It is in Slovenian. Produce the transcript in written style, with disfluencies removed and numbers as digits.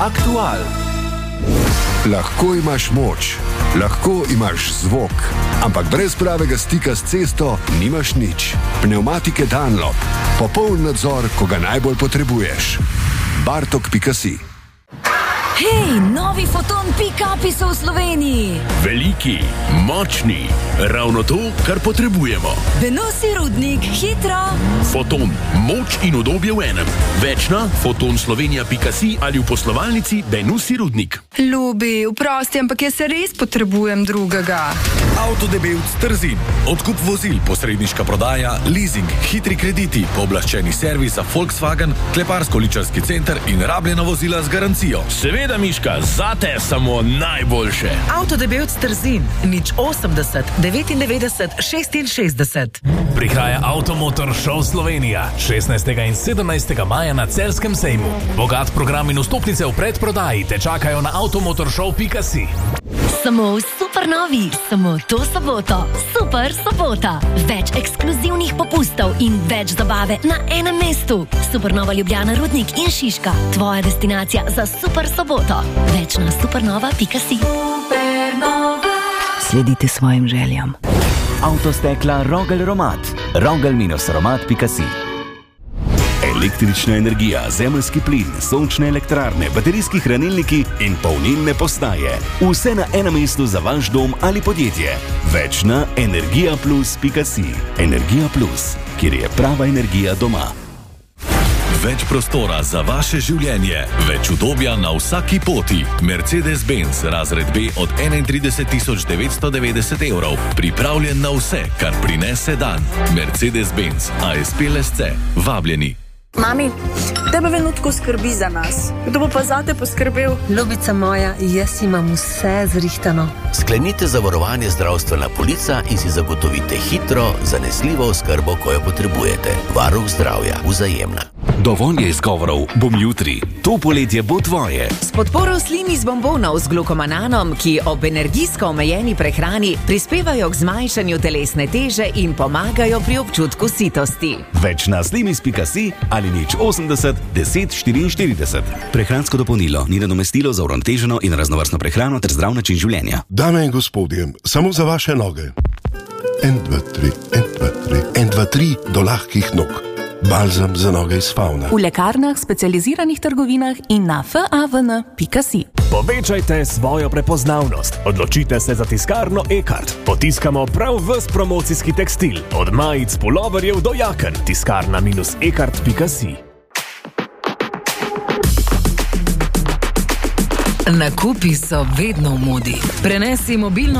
Aktual. Lahko imaš moč, lahko imaš zvok, ampak brez pravega stika s cesto nimaš nič. Pnevmatike Dunlop. Popoln nadzor, ko ga najbolj potrebuješ. Bartok.si. Hej, novi Foton pick-upi so v Sloveniji. Veliki, močni, ravno to, kar potrebujemo. Benosi Rudnik, hitro. Foton, moč in udobje v enem. Več na fotonslovenia.si ali v poslovalnici Benosi Rudnik. Ljubi, vprosti, ampak jaz se res potrebujem drugega. Avtodebevc Trzin. Odkup vozil, posredniška prodaja, leasing, hitri krediti, pooblaščeni servis za Volkswagen, kleparsko-ličarski center in rabljena vozila z garancijo. Seveda, Miška, zate samo najboljše. Avtodebevc Trzin, 080 99 66. Prihaja Automotor Show Slovenija 16. in 17. maja na Celjskem sejmu. Bogat program in vstopnice v predprodaji te čakajo na automotorshow.si. Samo v Supernovi, samo to soboto. Super sobota. Več ekskluzivnih popustov in več zabave na enem mestu. Supernova Ljubljana, Rudnik in Šiška. Tvoja destinacija za super soboto. Več na supernova.si. Supernova. Sledite svojim željam. Avtostekla Rogel Romat. Rogel-romat.si. Električna energija, zemeljski plin, sončne elektrarne, baterijski hranilniki in polnilne postaje. Vse na enem mestu za vaš dom ali podjetje. Več na energijaplus.si. Energija Plus, kjer je prava energija doma. Več prostora za vaše življenje, več udobja na vsaki poti. Mercedes-Benz razred B od 31.990 evrov. Pripravljen na vse, kar prinese dan. Mercedes-Benz ASP LSC. Vabljeni. Mami, tebe venutko skrbi za nas. Kdo bo pa zate poskrbel? Ljubica moja, jaz imam vse zrihtano. Sklenite zavarovanje zdravstvena polica in si zagotovite hitro, zanesljivo oskrbo, ko jo potrebujete. Varuh zdravja, Vzajemna. Dovolj je izgovorov, bom jutri. To poletje bo tvoje. S podporo slin iz bombonov z glukomananom, ki ob energijsko omejeni prehrani prispevajo k zmanjšanju telesne teže in pomagajo pri občutku sitosti. Več na slimis.si ali 080 10 44. Prehransko dopolnilo ni nadomestilo za uravnoteženo in raznovrstno prehrano ter zdrav način življenja. Dame in gospodje, samo za vaše noge. 1, 2, 3, 1, 2, 3, 1, 2, 3 do lahkih nog. Balzam za noge iz Fauna. V lekarnah, specializiranih trgovinah in na favn.si. Povečajte svojo prepoznavnost. Odločite se za tiskarno Ekart. Potiskamo prav ves promocijski tekstil. Od majic, puloverjev do jaken. Tiskarna-ekart.si. Nakupi so vedno v modi. Prenesi mobilno